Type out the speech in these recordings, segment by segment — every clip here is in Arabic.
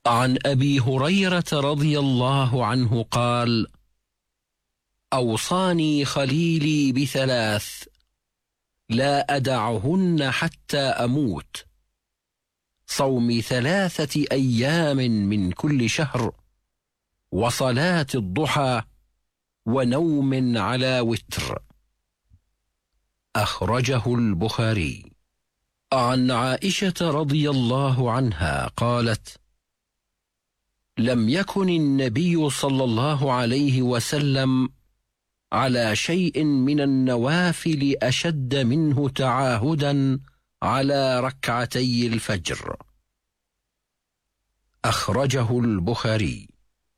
عن أبي هريرة رضي الله عنه قال: أوصاني خليلي بثلاث لا أدعهن حتى أموت: صوم 3 أيام من كل شهر، وصلاة الضحى، ونوم على وتر. أخرجه البخاري. عن عائشة رضي الله عنها قالت: لم يكن النبي صلى الله عليه وسلم على شيء من النوافل أشد منه تعاهدا على ركعتي الفجر. أخرجه البخاري.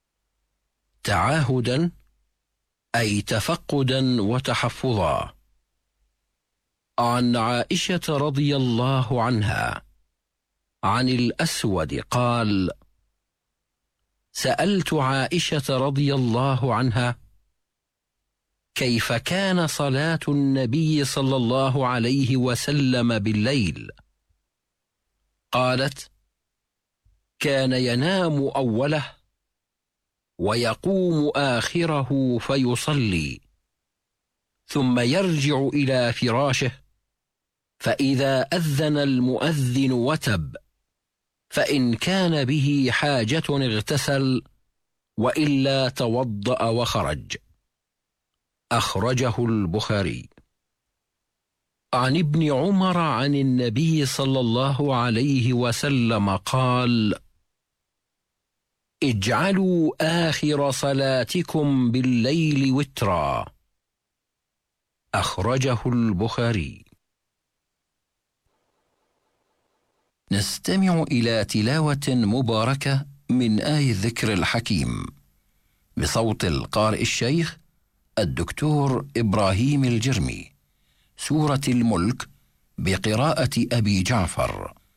تعاهدا أي تفقدا وتحفظا. عن عائشة رضي الله عنها عن الأسود قال: سألت عائشة رضي الله عنها: كيف كان صلاة النبي صلى الله عليه وسلم بالليل؟ قالت: كان ينام أوله ويقوم آخره فيصلي، ثم يرجع إلى فراشه، فإذا أذن المؤذن وتب، فإن كان به حاجة اغتسل، وإلا توضأ وخرج. أخرجه البخاري. عن ابن عمر عن النبي صلى الله عليه وسلم قال: اجعلوا آخر صلاتكم بالليل وترا. أخرجه البخاري. نستمع إلى تلاوة مباركة من آي الذكر الحكيم بصوت القارئ الشيخ الدكتور إبراهيم الجرمي، سورة الملك بقراءة أبي جعفر.